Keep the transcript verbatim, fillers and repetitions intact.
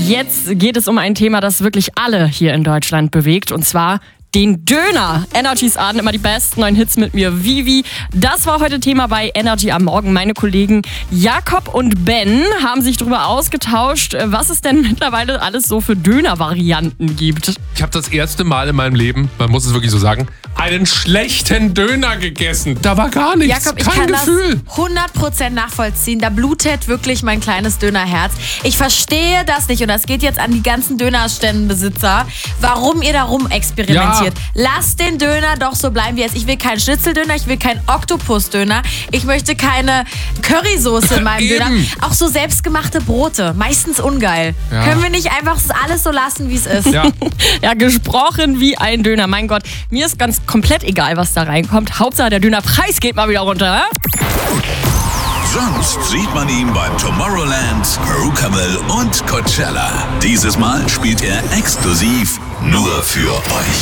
Jetzt geht es um ein Thema, das wirklich alle hier in Deutschland bewegt, und zwar den Döner. Energys Abend, immer die besten neuen Hits mit mir, Vivi. Das war heute Thema bei Energy am Morgen. Meine Kollegen Jakob und Ben haben sich darüber ausgetauscht, was es denn mittlerweile alles so für Döner-Varianten gibt. Ich habe das erste Mal in meinem Leben, man muss es wirklich so sagen, einen schlechten Döner gegessen. Da war gar nichts, Jakob, ich kein kann Gefühl. das hundert Prozent nachvollziehen. Da blutet wirklich mein kleines Dönerherz. Ich verstehe das nicht und das geht jetzt an die ganzen Dönerständenbesitzer, warum ihr da rum experimentiert. Ja. Lasst den Döner doch so bleiben wie jetzt. Ich will keinen Schnitzeldöner, ich will keinen Oktopusdöner, ich möchte keine Currysoße in meinem Döner. Auch so selbstgemachte Brote, meistens ungeil. Ja. Können wir nicht einfach alles so lassen, wie es ist? Ja. Ja, gesprochen wie ein Döner. Mein Gott, mir ist ganz komplett egal, was da reinkommt. Hauptsache, der Dönerpreis geht mal wieder runter. Hä? Sonst sieht man ihn beim Tomorrowland, Perucaville und Coachella. Dieses Mal spielt er exklusiv nur für euch.